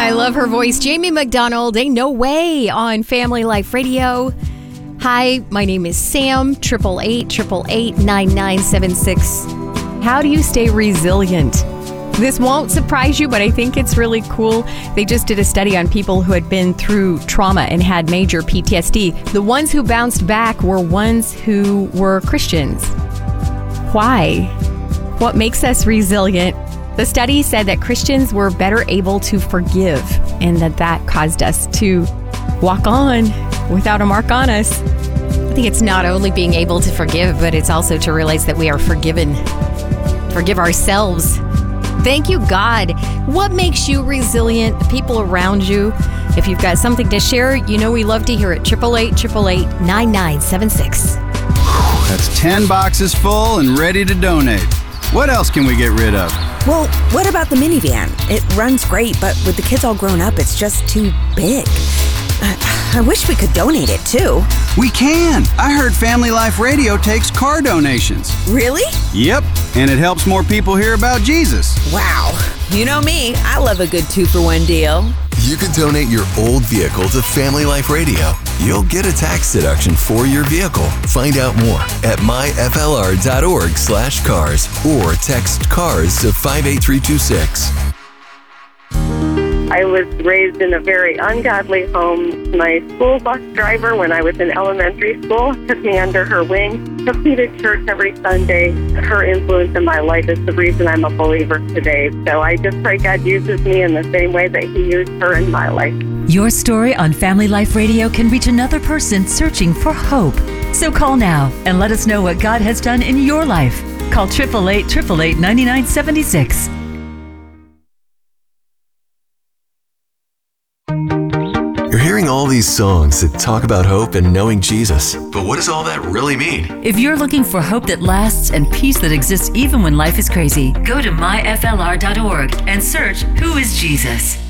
I love her voice. Jamie McDonald, Ain't No Way on Family Life Radio. Hi, my name is Sam, 888-888-9976. How do you stay resilient? This won't surprise you, but I think it's really cool. They just did a study on people who had been through trauma and had major PTSD. The ones who bounced back were ones who were Christians. Why? What makes us resilient? The study said that Christians were better able to forgive, and that caused us to walk on without a mark on us. I think it's not only being able to forgive, but it's also to realize that we are forgiven. Forgive ourselves. Thank you, God. What makes you resilient? The people around you. If you've got something to share, you know we love to hear it. 888-888-9976. That's 10 boxes full and ready to donate. What else can we get rid of? Well, what about the minivan? It runs great, but with the kids all grown up, it's just too big. I wish we could donate it, too. We can. I heard Family Life Radio takes car donations. Really? Yep, and it helps more people hear about Jesus. Wow. You know me, I love a good 2-for-1 deal. You could donate your old vehicle to Family Life Radio. You'll get a tax deduction for your vehicle. Find out more at myflr.org/cars or text CARS to 58326. I was raised in a very ungodly home. My school bus driver, when I was in elementary school, took me under her wing, took me to church every Sunday. Her influence in my life is the reason I'm a believer today. So I just pray God uses me in the same way that He used her in my life. Your story on Family Life Radio can reach another person searching for hope. So call now and let us know what God has done in your life. Call 888-888-9976. You're hearing all these songs that talk about hope and knowing Jesus. But what does all that really mean? If you're looking for hope that lasts and peace that exists even when life is crazy, go to myflr.org and search Who is Jesus?